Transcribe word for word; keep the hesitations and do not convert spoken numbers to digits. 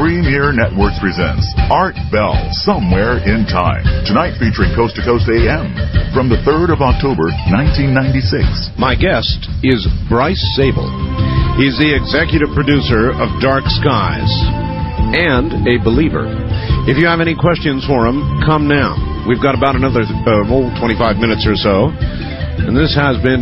Premier Networks presents Art Bell, Somewhere in Time. Tonight featuring Coast to Coast A M from the third of October, nineteen ninety-six. My guest is Bryce Zabel. He's the executive producer of Dark Skies and a believer. If you have any questions for him, come now. We've got about another uh, oh, twenty-five minutes or so. And this has been